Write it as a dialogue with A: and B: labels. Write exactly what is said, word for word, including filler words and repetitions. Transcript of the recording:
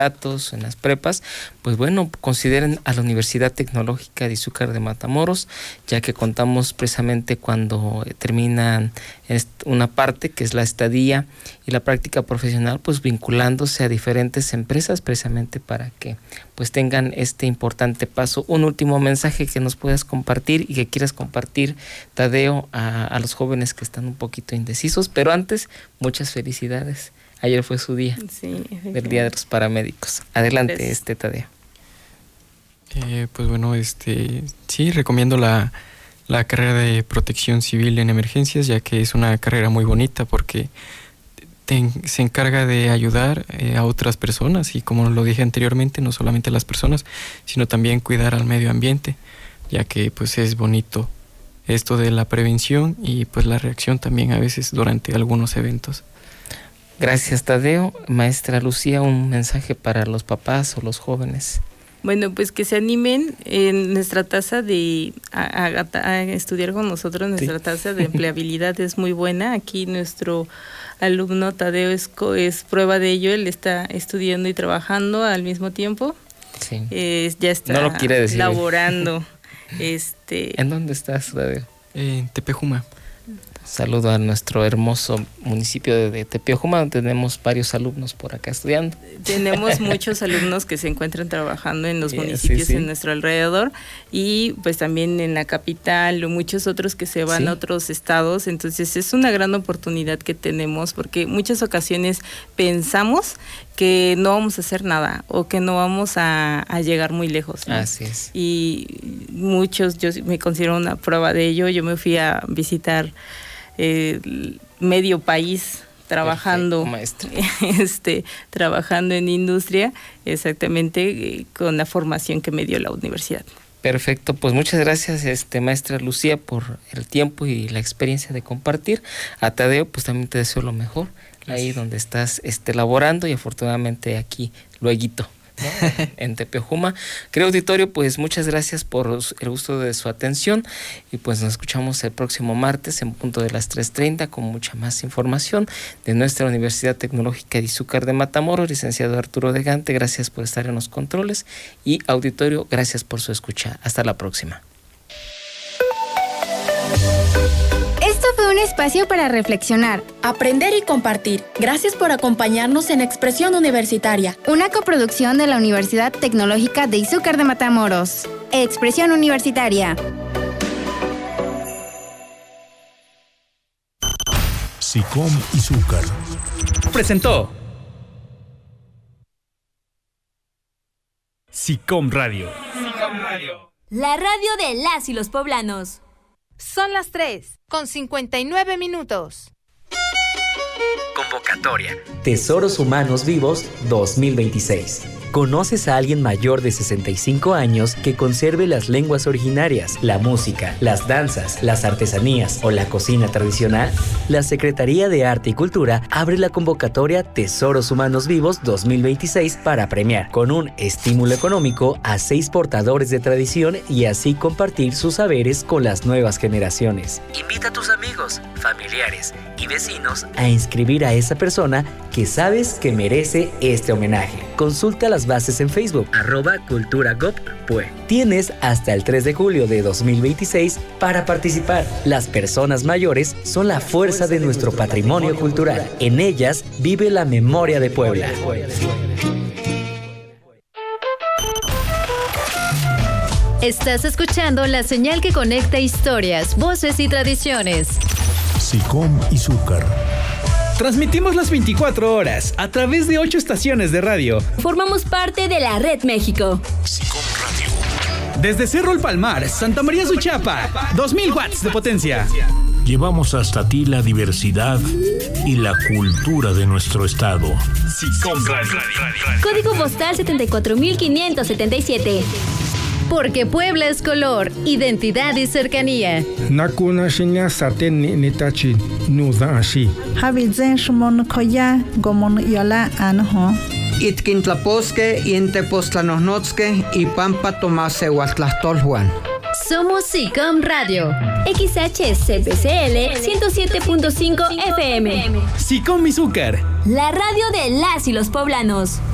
A: datos, en las prepas, pues bueno, consideren a la Universidad Tecnológica de Izúcar de Matamoros, ya que contamos precisamente cuando terminan una parte que es la estadía y la práctica profesional, pues vinculándose a diferentes empresas precisamente para que pues tengan este importante paso. Un último mensaje que nos puedas compartir y que quieras compartir, Tadeo, a, a los jóvenes que están un poquito indecisos, pero antes, muchas felicidades. Ayer fue su día, sí, del Día de los Paramédicos. Adelante, pues, este Tadeo.
B: Eh, pues bueno, este sí, recomiendo la, la carrera de protección civil en emergencias, ya que es una carrera muy bonita porque te, se encarga de ayudar eh, a otras personas y, como lo dije anteriormente, no solamente a las personas, sino también cuidar al medio ambiente, ya que pues es bonito esto de la prevención y pues la reacción también a veces durante algunos eventos.
A: Gracias, Tadeo. Maestra Lucía, un mensaje para los papás o los jóvenes.
C: Bueno, pues que se animen en nuestra tasa de a, a, a estudiar con nosotros. Nuestra sí. tasa de empleabilidad es muy buena. Aquí nuestro alumno Tadeo es, es prueba de ello. Él está estudiando y trabajando al mismo tiempo.
A: Sí.
C: Eh, ya está
A: no lo quiere decir.
C: laborando. este.
A: ¿En dónde estás, Tadeo?
B: En Tepejuma.
A: Saludo a nuestro hermoso municipio de, de Tepeojuma, donde tenemos varios alumnos por acá estudiando.
C: Tenemos muchos alumnos que se encuentran trabajando en los yeah, municipios sí, sí. en nuestro alrededor, y pues también en la capital, o muchos otros que se van sí. a otros estados. Entonces es una gran oportunidad que tenemos, porque muchas ocasiones pensamos que no vamos a hacer nada o que no vamos a, a llegar muy lejos, ¿no?
A: Así es.
C: Y muchos, yo me considero una prueba de ello. Yo me fui a visitar eh, medio país trabajando, este, trabajando en industria, exactamente eh, con la formación que me dio la universidad.
A: Perfecto, pues muchas gracias, este maestra Lucía, por el tiempo y la experiencia de compartir. A Tadeo, pues también te deseo lo mejor, ahí donde estás este, laborando, y afortunadamente aquí, lueguito, ¿no? en Tepeojuma. Creo, auditorio, pues muchas gracias por el gusto de su atención, y pues nos escuchamos el próximo martes en punto de las tres treinta con mucha más información de nuestra Universidad Tecnológica de Izúcar de Matamoros. Licenciado Arturo de Gante, gracias por estar en los controles, y auditorio, gracias por su escucha. Hasta la próxima.
D: Esto fue un espacio para reflexionar,
E: aprender y compartir. Gracias por acompañarnos en Expresión Universitaria,
D: una coproducción de la Universidad Tecnológica de Izúcar de Matamoros. Expresión Universitaria.
F: SICOM Izúcar
G: presentó SICOM Radio. SICOM Radio.
H: La radio de las y los poblanos.
I: Son las tres, con cincuenta y nueve minutos.
J: Convocatoria. Tesoros Humanos Vivos dos mil veintiséis. ¿Conoces a alguien mayor de sesenta y cinco años que conserve las lenguas originarias, la música, las danzas, las artesanías o la cocina tradicional? La Secretaría de Arte y Cultura abre la convocatoria Tesoros Humanos Vivos dos mil veintiséis para premiar con un estímulo económico a seis portadores de tradición y así compartir sus saberes con las nuevas generaciones. Invita a tus amigos, familiares y vecinos a inscribir a esa persona que sabes que merece este homenaje. Consulta las bases en Facebook, arroba Cultura Gop Pue. Tienes hasta el tres de julio de dos mil veintiséis para participar. Las personas mayores son la fuerza de nuestro patrimonio cultural. En ellas vive la memoria de Puebla.
H: Estás escuchando la señal que conecta historias, voces y tradiciones.
F: SICOM Izúcar.
G: Transmitimos las veinticuatro horas a través de ocho estaciones de radio.
H: Formamos parte de la Red México.
F: SICOM Radio.
G: Desde Cerro El Palmar, Santa María Suchapa, dos mil watts de potencia.
F: Llevamos hasta ti la diversidad y la cultura de nuestro estado.
G: SICOM Radio.
H: Código postal setenta y cuatro mil quinientos setenta y siete. Porque Puebla es color, identidad y cercanía.
K: Nakuna shinya saten nitachi nuda ashi.
L: Habizen shmon koya gomon yola anho.
M: Itkintlaposque intepostlanosnotske y pampa tomase huatlastolhuan.
H: Somos SICOM Radio. X H C P C L ciento siete punto cinco F M.
G: SICOM Izúcar.
H: La radio de las y los poblanos.